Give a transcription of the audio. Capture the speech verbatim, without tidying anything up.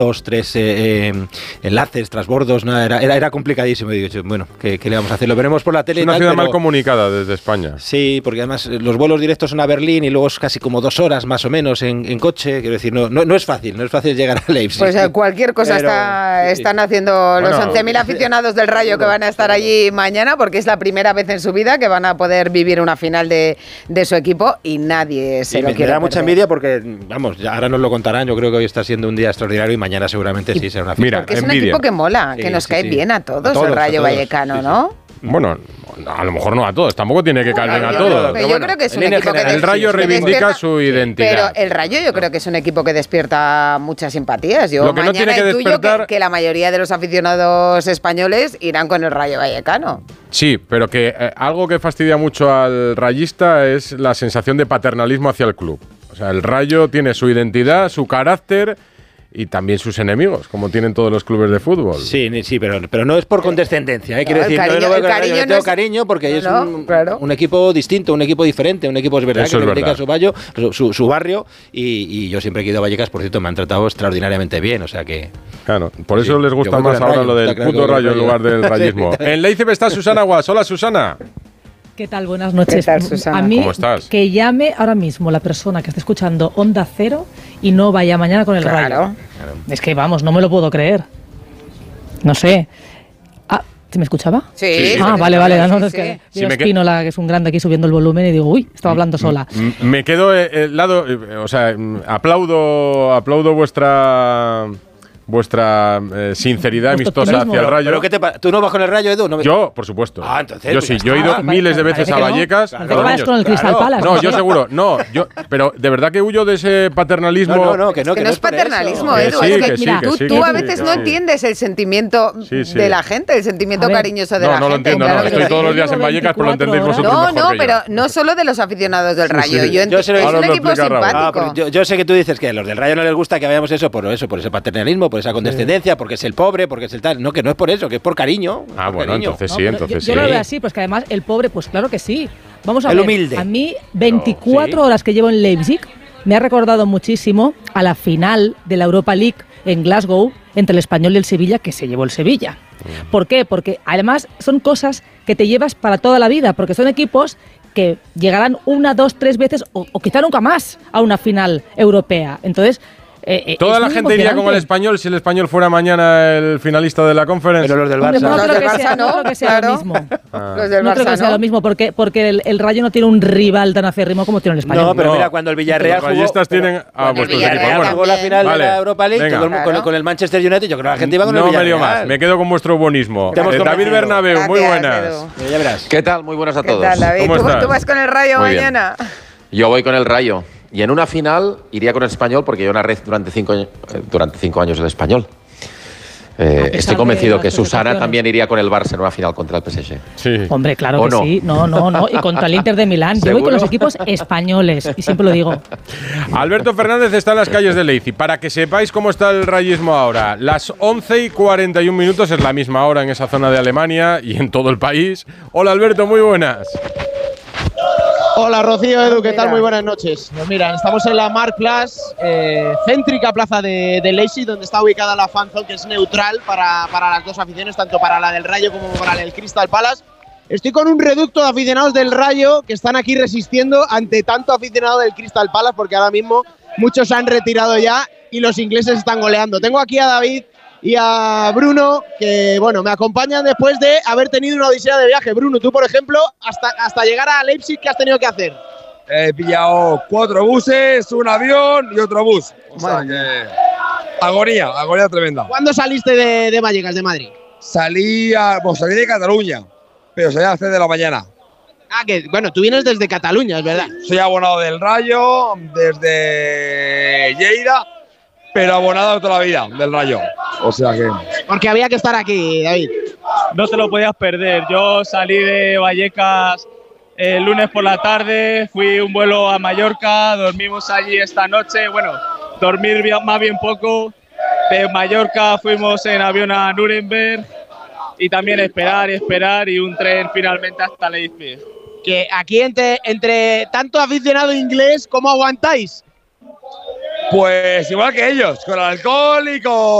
dos, tres eh, eh, enlaces, trasbordos, nada, era, era, era complicadísimo. Y digo, bueno, ¿qué, ¿qué le vamos a hacer? Lo veremos por la tele. Es una y tal, ciudad pero... mal comunicada desde España. Sí, porque además los vuelos directos son a Berlín y luego es casi como dos horas más o menos en, en coche. Quiero decir, no, no, no es fácil, no es fácil llegar a Leipzig. Pues eh, cualquier cosa pero, está, sí, están haciendo bueno, los once mil aficionados del Rayo que van a estar allí mañana, porque es la primera vez en su vida que van a poder vivir una final de, de su equipo y nadie se sí, lo me, quiere me da perder. Mucha envidia porque, vamos, ya ahora nos lo contarán. Yo creo que hoy está siendo un día extraordinario y mañana seguramente sí será una fiesta. Mira, porque es envidia. un equipo que mola, sí, que nos sí, cae sí. bien a todos, a todos el Rayo a todos, Vallecano, sí, sí. ¿no? Bueno, a lo mejor no a todos, tampoco tiene que caer bien a todos. Pero yo creo que es un equipo que el Rayo reivindica su identidad. Pero el Rayo yo creo que es un equipo que despierta muchas simpatías. Yo Lo que no mañana tiene que intuyo despertar... que, que la mayoría de los aficionados españoles irán con el Rayo Vallecano. Sí, pero que eh, algo que fastidia mucho al rayista es la sensación de paternalismo hacia el club. O sea, el Rayo tiene su identidad, su carácter y también sus enemigos, como tienen todos los clubes de fútbol. Sí, sí, pero, pero no es por condescendencia, ¿eh? Quiero No, el decir, cariño- no, no, el cariño yo no tengo es- cariño porque es No, un, claro. un equipo distinto, un equipo diferente, un equipo es verdad Eso que es reivindica verdad. su, barrio, su, su, su barrio y, y yo siempre que he ido a Vallecas, por cierto, me han tratado extraordinariamente bien, o sea que... Claro, por eso Sí, les yo gusta voy con más el ahora Rayo, lo del está claro puto que voy con Rayo el en lugar Rayo. del rayismo. Sí. En Leipzig está Susana Guas. Hola, Susana. ¿Qué tal? Buenas noches. ¿Qué tal, Susana? A mí, ¿Cómo estás? que llame ahora mismo la persona que esté escuchando Onda Cero y no vaya mañana con el Claro. Rayo. Es que, vamos, no me lo puedo creer. No sé. Ah, ¿se me escuchaba? Sí. Sí, sí. Ah, sí, vale, vale. sí, No, no, sí. es que Sí, veo me que- Espínola, que es un grande aquí subiendo el volumen y digo, uy, estaba hablando sola. M- Me quedo eh, el lado, eh, o sea, mm, aplaudo, aplaudo vuestra vuestra eh, sinceridad Vuestro amistosa optimismo. hacia el Rayo. ¿Pero qué te pa- ¿Tú no vas con el Rayo, Edu? No me- Yo, por supuesto. Ah, entonces, yo pues sí, ya yo he ido está. miles de Parece veces a que no. Vallecas. Parece con que vas niños. con el Crystal Claro. Palace. No, yo seguro, no, yo, pero de verdad que huyo de ese paternalismo. No, no, no, que no, que que no es por paternalismo, eso. Que Edu. sí, es que que, sí, mira, que tú, sí, tú que a sí, veces que no sí. entiendes el sentimiento Sí, sí. de la gente, el sentimiento A ver. cariñoso de No, la no lo gente. entiendo, claro no, que estoy sí. todos los días en Vallecas, pero lo entendéis vosotros No, mejor no, que yo. pero no solo de los aficionados del Rayo. sí. Yo entiendo Yo se lo- es Ahora un lo equipo explica Raúl. simpático. Ah, porque yo, yo sé que tú dices que a los del Rayo no les gusta que vayamos eso por eso, por ese paternalismo, por esa condescendencia, porque es el pobre, porque es el tal. No, que no es por eso, que es por cariño. Ah, por bueno, cariño. entonces No, sí, pero entonces yo, sí. yo lo veo así, pues que además el pobre, pues claro que sí. Vamos a El ver, humilde. a mí veinticuatro sí. horas que llevo en Leipzig me ha recordado muchísimo a la final de la Europa League en Glasgow entre el Español y el Sevilla, que se llevó el Sevilla. ¿Por qué? Porque además son cosas que te llevas para toda la vida, porque son equipos que llegarán una, dos, tres veces o, o quizá nunca más a una final europea. Entonces, eh, eh, Toda es la muy gente iría con el emocionante. Español si el Español fuera mañana el finalista de la Conference. Pero los del Hombre, Barça. no Los creo del que Barça sea, no no, creo que sea claro. lo mismo. Los del No creo que Barça, sea ¿no? lo mismo, porque, porque el, el Rayo no tiene un rival tan acérrimo como tiene el Español. No, pero No. mira, cuando el Villarreal Los jugó... rayistas pero tienen a cuando el vuestros Villarreal equipos. Bueno, jugó la final vale, de la Europa League, venga. todo el mu- con, el- con el Manchester United, yo creo que la gente iba con el No me Villarreal. lío más, me quedo con vuestro buenismo. Te hemos Eh, David convencido. Bernabéu, muy Gracias, buenas. Edu. Mira, ya verás. ¿Qué tal? Muy buenas a ¿Qué todos. tal, David? ¿Cómo ¿Tú, estás? tú vas con el Rayo Muy bien. mañana? Yo voy con el Rayo. Y en una final iría con el Español porque yo narré durante cinco, años- eh, durante cinco años el Español. Eh, pesar estoy de convencido las que Susana presentaciones. también iría con el Barça en una final contra el P S G. Sí. Hombre, claro ¿O que no? sí. No, no, no. Y contra el Inter de Milán. Yo voy con ¿Seguro? los equipos españoles. Y siempre lo digo. Alberto Fernández está en las calles de Leipzig. Para que sepáis cómo está el rayismo ahora, las once y cuarenta y un minutos es la misma hora en esa zona de Alemania y en todo el país. Hola Alberto, muy buenas. Hola Rocío, Edu, ¿qué Mira. tal? Muy buenas noches. Pues mira, estamos en la Marktplatz, eh, céntrica plaza de, de Leipzig, donde está ubicada la fanzone, que es neutral para, para las dos aficiones, tanto para la del Rayo como para la del Crystal Palace. Estoy con un reducto de aficionados del Rayo que están aquí resistiendo ante tanto aficionado del Crystal Palace, porque ahora mismo muchos se han retirado ya y los ingleses están goleando. Tengo aquí a David y a Bruno, que bueno, me acompañan después de haber tenido una odisea de viaje. Bruno, tú por ejemplo, hasta, hasta llegar a Leipzig, ¿qué has tenido que hacer? He pillado cuatro buses, un avión y otro bus. O sea Bueno. que. Agonía, agonía tremenda. ¿Cuándo saliste de, de Vallecas, de Madrid? Salí, a, pues salí de Cataluña, pero salí a las tres de la mañana. Ah, que bueno, tú vienes desde Cataluña, es verdad. Soy abonado del Rayo, desde Lleida, pero abonado toda la vida del Rayo. O sea que. Porque había que estar aquí, David. No te lo podías perder. Yo salí de Vallecas el lunes por la tarde, fui un vuelo a Mallorca, dormimos allí esta noche. Bueno, dormir bien- más bien poco. De Mallorca fuimos en avión a Nuremberg y también esperar y esperar y un tren finalmente hasta Leipzig. Que aquí entre, entre tanto aficionado inglés, ¿cómo aguantáis? Pues igual que ellos, con alcohol y con